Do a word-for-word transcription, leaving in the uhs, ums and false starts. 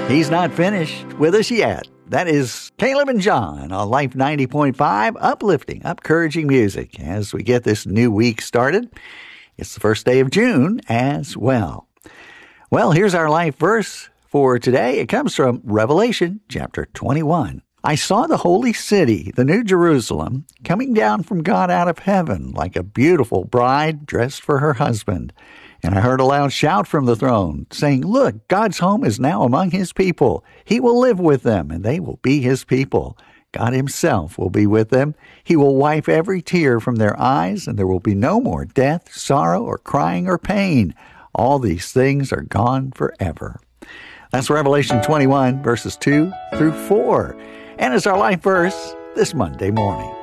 He's not finished with us yet. That is Caleb and John on Life ninety point five, uplifting, upcouraging music as we get this new week started. It's the first day of June as well. Well, here's our life verse for today. It comes from Revelation chapter twenty-one. I saw the holy city, the New Jerusalem, coming down from God out of heaven like a beautiful bride dressed for her husband. And I heard a loud shout from the throne, saying, Look, God's home is now among his people. He will live with them, and they will be his people. God himself will be with them. He will wipe every tear from their eyes, and there will be no more death, sorrow, or crying or pain. All these things are gone forever. That's Revelation twenty-one, verses two through four. And it's our life verse this Monday morning.